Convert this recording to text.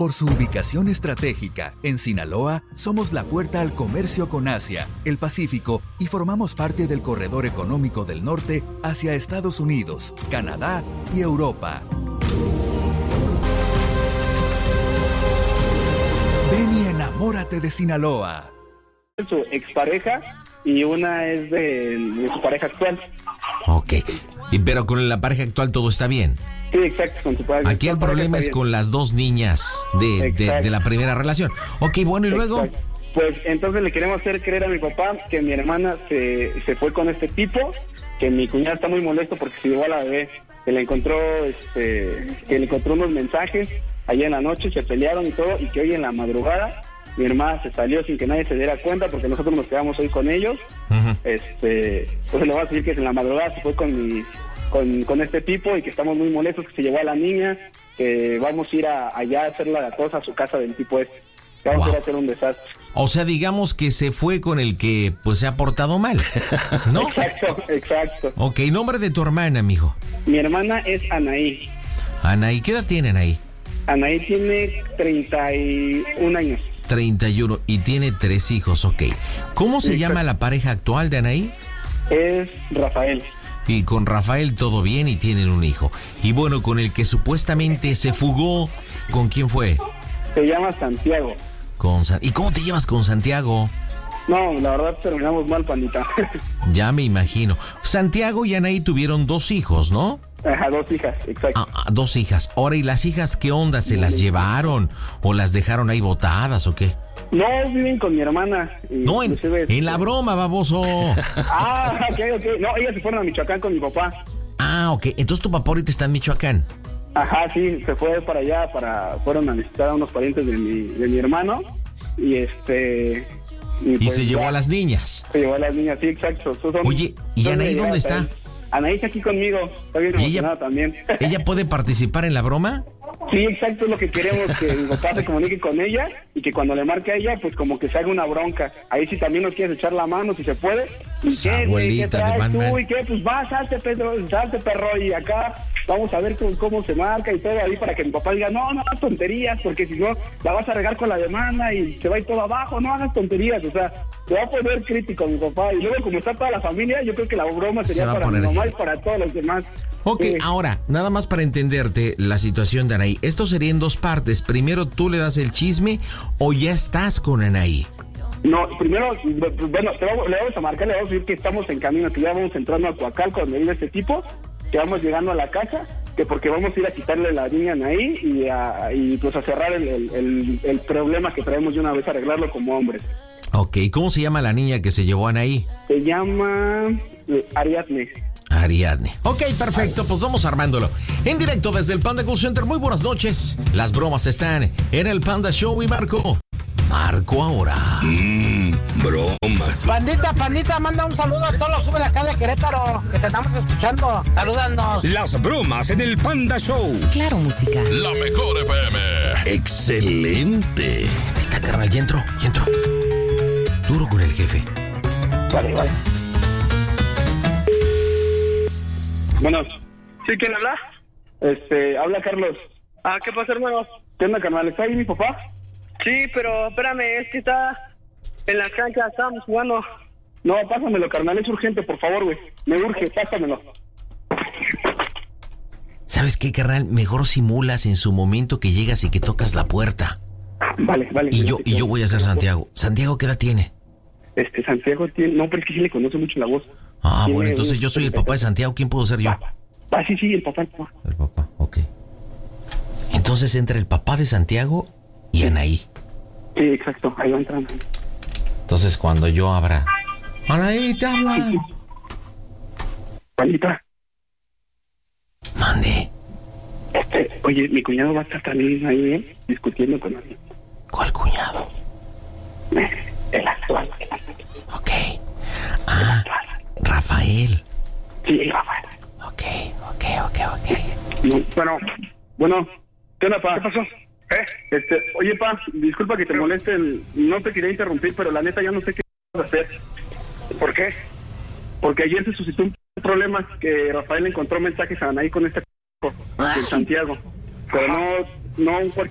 Por su ubicación estratégica, en Sinaloa, somos la puerta al comercio con Asia, el Pacífico y formamos parte del corredor económico del norte hacia Estados Unidos, Canadá y Europa. Ven y enamórate de Sinaloa. Su expareja y una es de su pareja actual. Ok, pero con la pareja actual todo está bien. Sí, exacto, con su pareja. Aquí el problema es con las dos niñas de la primera relación. Ok, bueno, ¿y luego? Exacto. Pues entonces le queremos hacer creer a mi papá que mi hermana se fue con este tipo, que mi cuñada está muy molesto porque se llevó a la bebé, que le encontró unos mensajes allá en la noche, se pelearon y todo, y que hoy en la madrugada mi hermana se salió sin que nadie se diera cuenta porque nosotros nos quedamos hoy con ellos. Uh-huh. Pues le voy a decir que en la madrugada se fue con este tipo y que estamos muy molestos, que se llevó a la niña, que vamos a ir allá a hacer la cosa a su casa del tipo este. Que vamos a ir a hacer un desastre. O sea, digamos que se fue con el que pues se ha portado mal, ¿no? Exacto. Ok, nombre de tu hermana, mijo. Mi hermana es Anaí. Anaí, ¿qué edad tiene Anaí? Anaí tiene 31 años. 31 y tiene 3 hijos, ok. ¿Cómo se llama la pareja actual de Anaí? Es Rafael. Y con Rafael todo bien y tienen un hijo. Y bueno, con el que supuestamente se fugó, ¿con quién fue? Se llama Santiago. ¿Y cómo te llevas con Santiago? No, la verdad terminamos mal, panita. Ya me imagino. Santiago y Anaí tuvieron 2 hijos, ¿no? Ajá, 2 hijas, exacto. 2 hijas. Ahora, ¿y las hijas qué onda? ¿Se las llevaron o las dejaron ahí botadas o qué? No, viven con mi hermana. No, en la broma, baboso. Ok. No, ellas se fueron a Michoacán con mi papá. Ok. Entonces tu papá ahorita está en Michoacán. Ajá, sí, se fue para allá, fueron a visitar a unos parientes de mi hermano. Y pues se llevó a las niñas. Se llevó a las niñas, sí, exacto. Oye, ¿y Anaí dónde está? Anaí está aquí conmigo, está bien emocionada también. ¿Ella puede participar en la broma? Sí, exacto, es lo que queremos, que mi papá se comunique con ella y que cuando le marque a ella, pues como que se haga una bronca. Ahí sí también nos quieres echar la mano, si se puede. ¿Y qué traes tú? ¿Y qué? Pues salte, Pedro, salte, perro, y acá vamos a ver cómo se marca y todo ahí para que mi papá diga, no tonterías, porque si no, la vas a regar con la demanda y se va a ir todo abajo, no hagas tonterías, o sea, se va a poner crítico mi papá. Y luego, como está toda la familia, yo creo que la broma sería para mi mamá y para todos los demás. Ok, ahora, nada más para entenderte la situación de Anaí. Esto sería en 2 partes. Primero, ¿tú le das el chisme o ya estás con Anaí? No, primero, bueno, le vamos a marcar, le vamos a decir que estamos en camino, que ya vamos entrando a Coacalco, donde vive este tipo, que vamos llegando a la casa, que porque vamos a ir a quitarle la niña a Anaí y pues a cerrar el problema que traemos de una vez, arreglarlo como hombres. Ok, ¿cómo se llama la niña que se llevó a Anaí? Se llama Ariadne. Ok, perfecto, pues vamos armándolo. En directo desde el Panda Call Center, muy buenas noches. Las bromas están en el Panda Show y Marco ahora. Bromas. Pandita, manda un saludo a todos los sube acá de Querétaro, que te estamos escuchando. Salúdanos. Las bromas en el Panda Show. Claro, música. La mejor FM. Excelente. Está, carnal, ya entró. Duro con el jefe. Vale. Bueno, ¿sí quién habla? Habla Carlos. ¿Qué pasa, hermano? ¿Qué onda, carnal? ¿Está ahí mi papá? Sí, pero espérame, es que está en la cancha, estamos jugando. No, pásamelo, carnal, es urgente, por favor, güey. Me urge, pásamelo. ¿Sabes qué, carnal? Mejor simulas en su momento que llegas y que tocas la puerta. Vale. Y yo voy a ser Santiago. ¿Santiago qué edad tiene? Santiago tiene... No, pero es que sí le conoce mucho la voz. Bueno, entonces yo soy el papá de Santiago. ¿Quién puedo ser yo? Sí, el papá. El papá, ok. Entonces entra el papá de Santiago y Anaí. Sí, exacto, ahí va entrando. Entonces cuando yo abra... Anaí, te hablan. Juanita. Mande. Oye, mi cuñado va a estar también ahí, discutiendo con alguien. ¿Cuál cuñado? El actual. Ok. Rafael. Sí, Rafael. Ok. Bueno, ¿qué onda, pa? ¿Qué pasó? Oye, pa, disculpa que te moleste, no te quería interrumpir, pero la neta ya no sé qué hacer. ¿Por qué? Porque ayer se suscitó un problema que Rafael encontró mensajes a Anaí con de Santiago, pero no un